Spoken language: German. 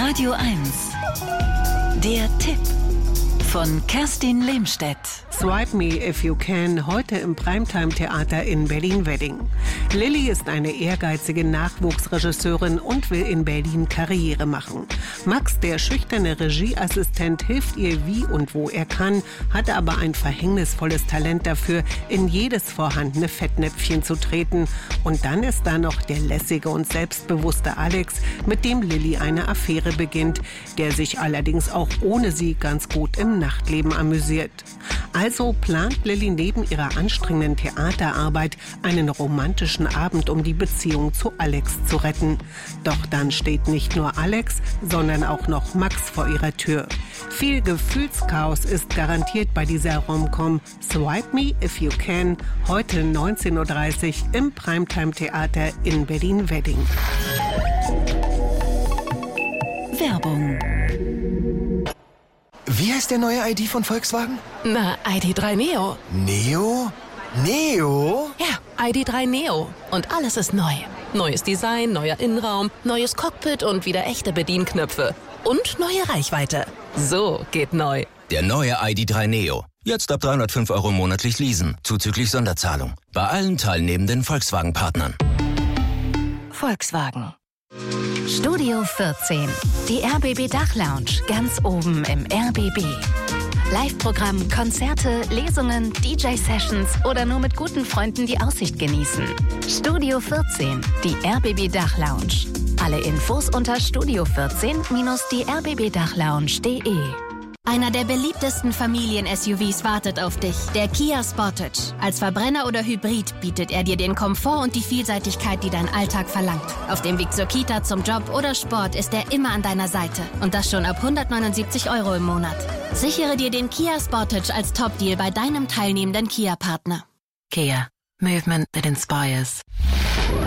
Radio 1. Der Tipp von Kerstin Lehmstedt. Swipe Me If You Can, heute im Primetime-Theater in Berlin-Wedding. Lilly ist eine ehrgeizige Nachwuchsregisseurin und will in Berlin Karriere machen. Max, der schüchterne Regieassistent, hilft ihr wie und wo er kann, hat aber ein verhängnisvolles Talent dafür, in jedes vorhandene Fettnäpfchen zu treten. Und dann ist da noch der lässige und selbstbewusste Alex, mit dem Lilly eine Affäre beginnt, der sich allerdings auch ohne sie ganz gut im Nachtleben amüsiert. Also plant Lilly neben ihrer anstrengenden Theaterarbeit einen romantischen Abend, um die Beziehung zu Alex zu retten. Doch dann steht nicht nur Alex, sondern auch noch Max vor ihrer Tür. Viel Gefühlschaos ist garantiert bei dieser Rom-Com. Swipe Me If You Can, heute 19.30 Uhr im Primetime-Theater in Berlin-Wedding. Werbung. Wie heißt der neue ID von Volkswagen? Na, ID.3 Neo. Neo? Neo? Ja, ID.3 Neo. Und alles ist neu. Neues Design, neuer Innenraum, neues Cockpit und wieder echte Bedienknöpfe. Und neue Reichweite. So geht neu. Der neue ID.3 Neo. Jetzt ab 305 € monatlich leasen, zuzüglich Sonderzahlung. Bei allen teilnehmenden Volkswagen-Partnern. Volkswagen. Studio 14. Die RBB Dachlounge, ganz oben im RBB. Live-Programm, Konzerte, Lesungen, DJ-Sessions oder nur mit guten Freunden die Aussicht genießen. Studio 14, die RBB Dachlounge. Alle Infos unter studio14-die-rbbdachlounge.de. Einer der beliebtesten Familien-SUVs wartet auf dich, der Kia Sportage. Als Verbrenner oder Hybrid bietet er dir den Komfort und die Vielseitigkeit, die dein Alltag verlangt. Auf dem Weg zur Kita, zum Job oder Sport ist er immer an deiner Seite. Und das schon ab 179 € im Monat. Sichere dir den Kia Sportage als Top-Deal bei deinem teilnehmenden Kia-Partner. Kia. Movement that inspires.